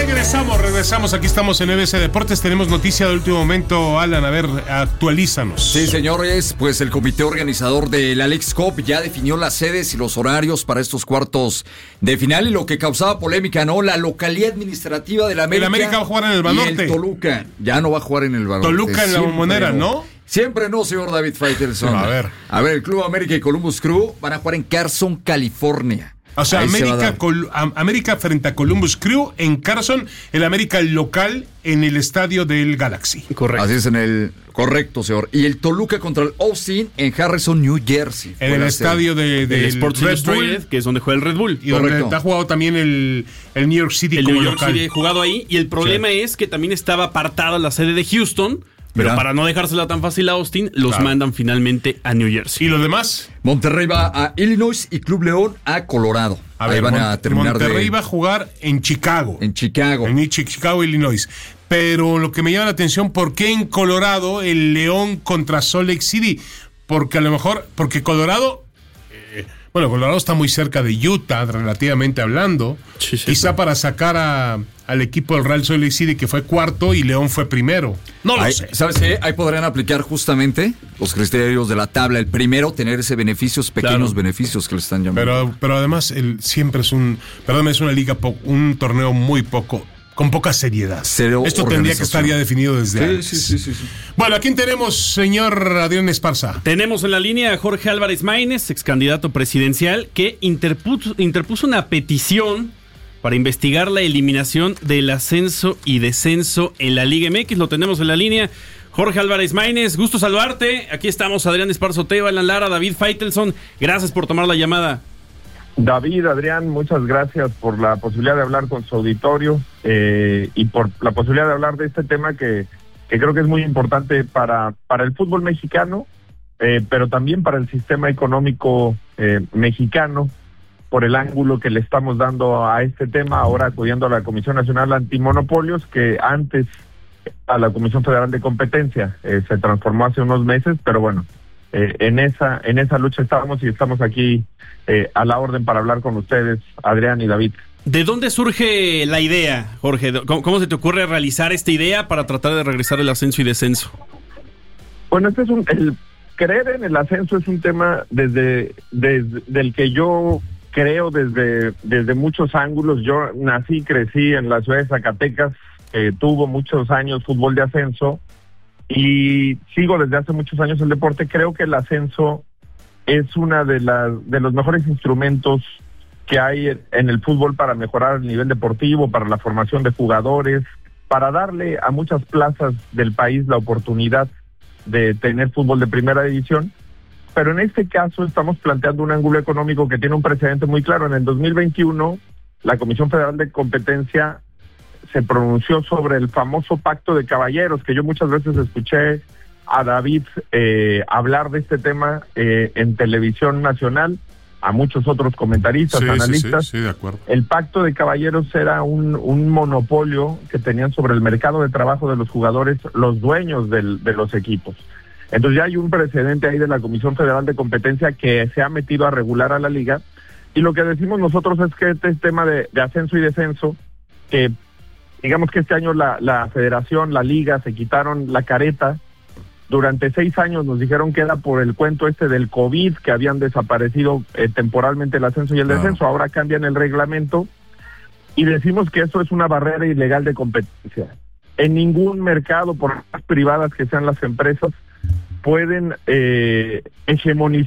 Regresamos, aquí estamos en EBC Deportes, tenemos noticia de último momento, Alan, a ver, actualízanos. Sí, señores, pues el comité organizador de la Leagues Cup ya definió las sedes y los horarios para estos cuartos de final, y lo que causaba polémica, ¿no? La localidad administrativa del América. El América va a jugar en el Banorte. Y el Toluca ya no va a jugar en el Banorte. Toluca en la Bombonera, ¿no? Siempre no, señor David Faitelson. A ver, el Club América y Columbus Crew van a jugar en Carson, California. O sea, América frente a Columbus Crew en Carson, el América local en el estadio del Galaxy. Correcto. Así es, correcto, señor. Y el Toluca contra el Austin en Harrison, New Jersey. En el estadio del Sports Red Illustrated, que es donde juega el Red Bull. Y donde ha jugado también el New York City. El como New York local. City ha jugado ahí, y el problema es que también estaba apartada la sede de Houston. Pero para no dejársela tan fácil a Austin, los mandan finalmente a New Jersey. ¿Y los demás? Monterrey va a Illinois y Club León a Colorado. Ahí van a terminar. Monterrey va a jugar en Chicago. En Chicago, Illinois. Pero lo que me llama la atención, ¿por qué en Colorado el León contra Salt Lake City? Porque a lo mejor, porque Colorado... Colorado está muy cerca de Utah, relativamente hablando. Sí, quizá para sacar al equipo del Real Salt Lake City, que fue cuarto y León fue primero. No lo sé. ¿Sabes qué? Ahí podrían aplicar justamente los criterios de la tabla. El primero, tener ese beneficios, pequeños beneficios que le están llamando. Pero además, siempre es es una liga, un torneo con poca seriedad. Esto tendría que estar ya definido desde antes. Sí. Bueno, ¿a quién tenemos, señor Adrián Esparza? Tenemos en la línea a Jorge Álvarez Maínez, ex candidato presidencial, que interpuso una petición para investigar la eliminación del ascenso y descenso en la Liga MX. Lo tenemos en la línea. Jorge Álvarez Maínez, gusto saludarte. Aquí estamos, Adrián Esparza Oteo, Alan Lara, David Faitelson. Gracias por tomar la llamada. David, Adrián, muchas gracias por la posibilidad de hablar con su auditorio y por la posibilidad de hablar de este tema que creo que es muy importante para el fútbol mexicano, pero también para el sistema económico mexicano, por el ángulo que le estamos dando a este tema, ahora acudiendo a la Comisión Nacional Antimonopolios, que antes a la Comisión Federal de Competencia se transformó hace unos meses, pero bueno, en esa lucha estamos y estamos aquí a la orden para hablar con ustedes, Adrián y David. ¿De dónde surge la idea, Jorge? ¿Cómo se te ocurre realizar esta idea para tratar de regresar el ascenso y descenso? Bueno, el creer en el ascenso es un tema desde el que yo creo desde muchos ángulos. Yo nací y crecí en la ciudad de Zacatecas, tuvo muchos años fútbol de ascenso, y sigo desde hace muchos años el deporte. Creo que el ascenso es una de los mejores instrumentos que hay en el fútbol para mejorar el nivel deportivo, para la formación de jugadores, para darle a muchas plazas del país la oportunidad de tener fútbol de primera división. Pero en este caso estamos planteando un ángulo económico que tiene un precedente muy claro. En el 2021, la Comisión Federal de Competencia se pronunció sobre el famoso pacto de caballeros, que yo muchas veces escuché a David hablar de este tema en televisión nacional, a muchos otros comentaristas, analistas. Sí, de acuerdo. El pacto de caballeros era un monopolio que tenían sobre el mercado de trabajo de los jugadores, los dueños de los equipos. Entonces ya hay un precedente ahí de la Comisión Federal de Competencia que se ha metido a regular a la liga, y lo que decimos nosotros es que este tema de ascenso y descenso, que digamos que este año la federación, la liga, se quitaron la careta. Durante 6 años nos dijeron que era por el cuento del COVID, que habían desaparecido temporalmente el ascenso y el descenso. Ahora cambian el reglamento y decimos que eso es una barrera ilegal de competencia. En ningún mercado, por más privadas que sean las empresas, pueden hegemonizar